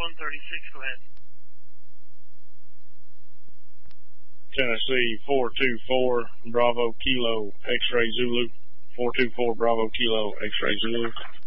136, go ahead. Tennessee 424 Bravo Kilo X-Ray Zulu. 424 Bravo Kilo X-Ray Zulu.